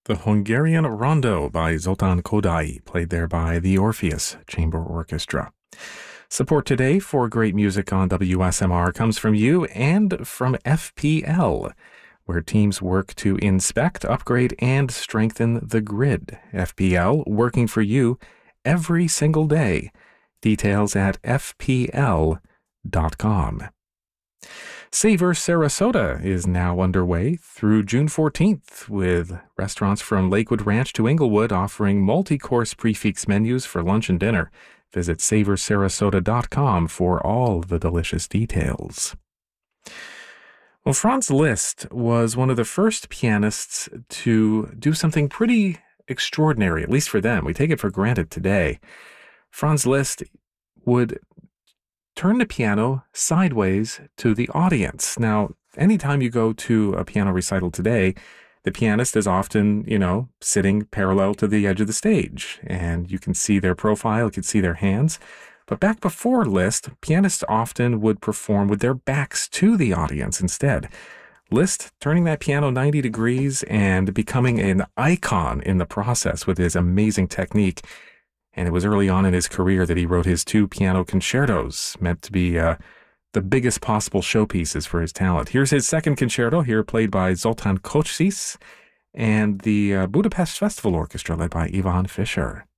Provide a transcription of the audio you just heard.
The Hungarian Rondo by Zoltán Kodály, played there by the Orpheus Chamber Orchestra. Support today for great music on WSMR comes from you and from FPL, where teams work to inspect, upgrade, and strengthen the grid. FPL, working for you every single day. Details at fpl.com. Savor Sarasota is now underway through June 14th, with restaurants from Lakewood Ranch to Inglewood offering multi-course prix menus for lunch and dinner. Visit savorsarasota.com for all the delicious details. Well, Franz Liszt was one of the first pianists to do something pretty extraordinary, at least for them. We take it for granted today. Franz Liszt would turn the piano sideways to the audience. Now, anytime you go to a piano recital today, the pianist is often, sitting parallel to the edge of the stage, and you can see their profile, you can see their hands. But back before Liszt, pianists often would perform with their backs to the audience instead. Liszt turning that piano 90 degrees and becoming an icon in the process with his amazing technique. And it was early on in his career that he wrote his 2 piano concertos, meant to be the biggest possible showpieces for his talent. Here's his second concerto, here played by Zoltán Kocsis and the Budapest Festival Orchestra, led by Ivan Fischer.